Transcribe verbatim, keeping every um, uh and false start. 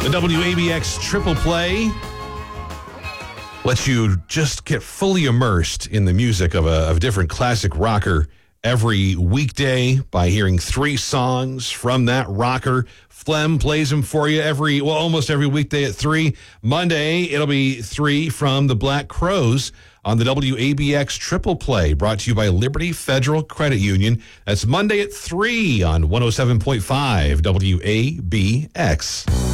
The W A B X Triple Play lets you just get fully immersed in the music of a, of a different classic rocker every weekday by hearing three songs from that rocker. Flem plays them for you every, well, almost every weekday at three. Monday, it'll be three from the Black Crowes on the W A B X Triple Play, brought to you by Liberty Federal Credit Union. That's Monday at three on one oh seven point five W A B X.